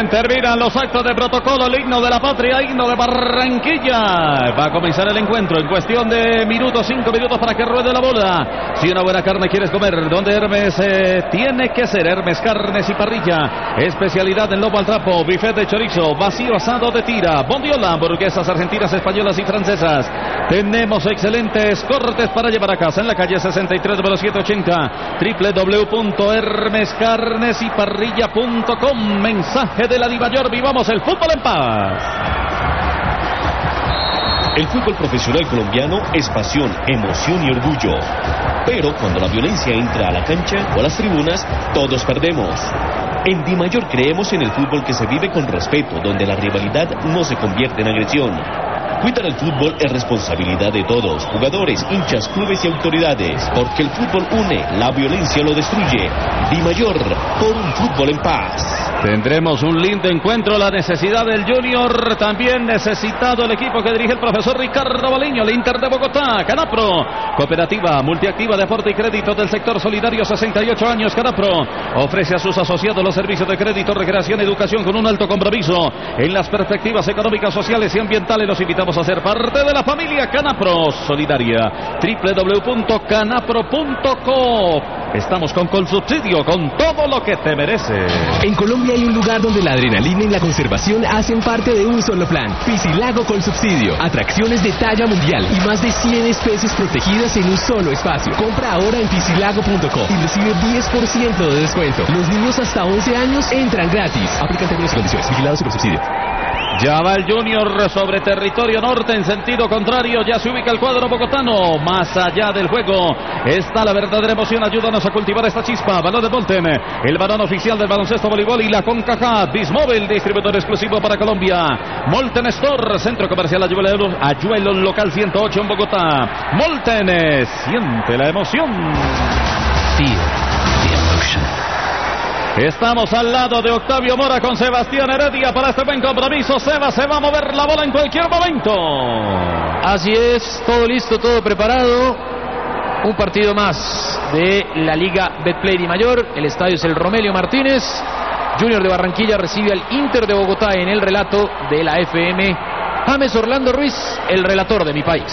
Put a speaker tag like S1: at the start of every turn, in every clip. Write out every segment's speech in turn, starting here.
S1: bien, terminan los actos de protocolo, el himno de la patria, himno de Barranquilla. Va a comenzar el encuentro en cuestión de minutos, 5 minutos para que ruede la bola. Si una buena carne quieres comer, donde Hermes tiene que ser Hermes Carnes y Parrilla. Especialidad en lobo al trapo, buffet de chorizo, vacío asado de tira, bondiola, hamburguesas argentinas, españolas y francesas. Tenemos excelentes cortes para llevar a casa en la calle 63, número 780, www.hermescarnesyparrilla.com. Mensaje de la Dimayor, vivamos el fútbol en paz.
S2: El fútbol profesional colombiano es pasión, emoción y orgullo. Pero cuando la violencia entra a la cancha o a las tribunas, todos perdemos. En Dimayor creemos en el fútbol que se vive con respeto, donde la rivalidad no se convierte en agresión. Cuidar el fútbol es responsabilidad de todos, jugadores, hinchas, clubes y autoridades, porque el fútbol une, la violencia lo destruye. Dimayor, por un fútbol en paz.
S1: Tendremos un lindo encuentro, la necesidad del Junior, también necesitado el equipo que dirige el profesor Ricardo Baliño, el Inter de Bogotá, Canapro, cooperativa multiactiva de aporte y crédito del sector solidario, 68 años. Canapro ofrece a sus asociados los servicios de crédito, recreación y educación con un alto compromiso en las perspectivas económicas, sociales y ambientales. Los invitamos a ser parte de la familia Canapro Solidaria, www.canapro.co. Estamos con Colsubsidio, con todo lo que te merece.
S3: En Colombia hay un lugar donde la adrenalina y la conservación hacen parte de un solo plan. Piscilago Colsubsidio. Atracciones de talla mundial y más de 100 especies protegidas en un solo espacio. Compra ahora en piscilago.co y recibe 10% de descuento. Los niños hasta 11 años entran gratis. Aplican términos y condiciones. Vigilado Supersubsidio.
S1: Ya va el Junior sobre territorio norte en sentido contrario. Ya se ubica el cuadro bogotano. Más allá del juego está la verdadera emoción. Ayúdanos a cultivar esta chispa. Balón de Molten, el balón oficial del baloncesto, voleibol y la CONCACAF. Bismóvil, distribuidor exclusivo para Colombia. Molten Store, centro comercial Ayuelo, local 108 en Bogotá. Molten, siente la emoción.
S4: Feel the emotion.
S1: Estamos al lado de Octavio Mora con Sebastián Heredia para este buen compromiso. Seba, se va a mover la bola en cualquier momento.
S4: Así es, todo listo, todo preparado. Un partido más de la Liga Betplay Dimayor. El estadio es el Romelio Martínez. Junior de Barranquilla recibe al Inter de Bogotá en el relato de la FM. James Orlando Ruiz, el relator de mi país.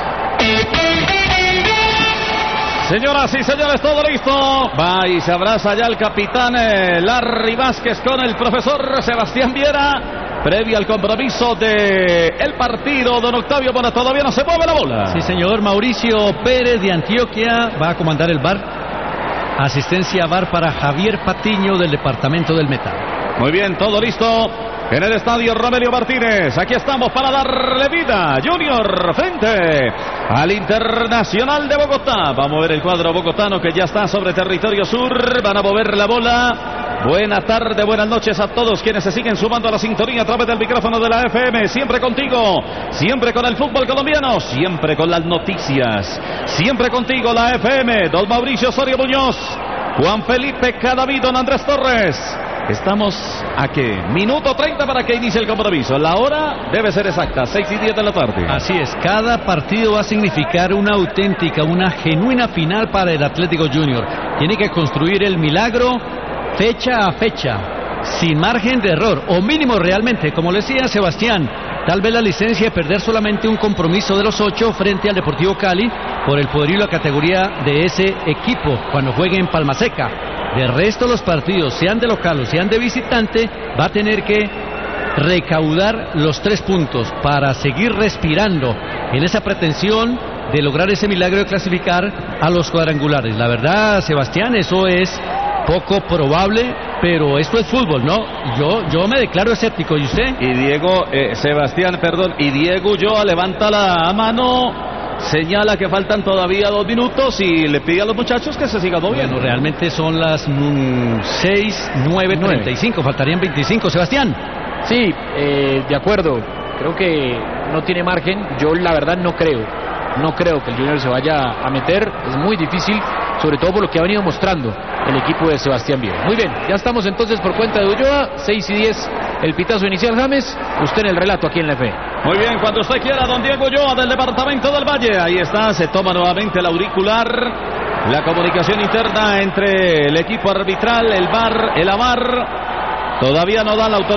S1: Señoras y señores, todo listo. Va y se abraza ya el capitán Larry Vázquez con el profesor Sebastián Viera. Previo al compromiso del partido, don Octavio Mora, todavía no se mueve la bola.
S5: Sí, señor. Mauricio Pérez de Antioquia va a comandar el VAR. Asistencia VAR para Javier Patiño del departamento del Meta.
S1: Muy bien, todo listo. En el estadio Romelio Martínez, aquí estamos para darle vida. Junior frente al Internacional de Bogotá. Va a mover el cuadro bogotano que ya está sobre territorio sur. Van a mover la bola. Buena tarde, buenas noches a todos quienes se siguen sumando a la sintonía a través del micrófono de la FM. Siempre contigo, siempre con el fútbol colombiano, siempre con las noticias. Siempre contigo la FM. Don Mauricio Osorio Muñoz, Juan Felipe Cadavid, don Andrés Torres. Estamos a ¿qué? Minuto 30 para que inicie el compromiso. La hora debe ser exacta, 6:10 de la tarde.
S5: Así es, cada partido va a significar una auténtica, una genuina final para el Atlético Junior. Tiene que construir el milagro fecha a fecha, sin margen de error, o mínimo realmente, como le decía Sebastián, tal vez la licencia de perder solamente un compromiso de los 8 frente al Deportivo Cali por el poderío y la categoría de ese equipo cuando juegue en Palma Seca. De resto, los partidos, sean de local o sean de visitante, va a tener que recaudar los 3 puntos para seguir respirando en esa pretensión de lograr ese milagro de clasificar a los cuadrangulares. La verdad, Sebastián, eso es poco probable, pero esto es fútbol, ¿no? Yo me declaro escéptico, ¿y usted?
S1: Y Diego, y Diego Ulloa levanta la mano. Señala que faltan todavía 2 minutos y le pide a los muchachos que se sigan moviendo.
S5: Bueno, realmente son las 6, 9, 35, faltarían 25. Sebastián.
S4: Sí, de acuerdo. Creo que no tiene margen. Yo la verdad no creo que el Junior se vaya a meter. Es muy difícil, sobre todo por lo que ha venido mostrando el equipo de Sebastián Viera. Muy bien, ya estamos entonces por cuenta de Ulloa. 6:10 el pitazo inicial, James. Usted en el relato aquí en la F.
S1: Muy bien, cuando usted quiera, don Diego Ulloa del departamento del Valle. Ahí está, se toma nuevamente el auricular. La comunicación interna entre el equipo arbitral, el VAR, el AVAR. Todavía no da la autorización.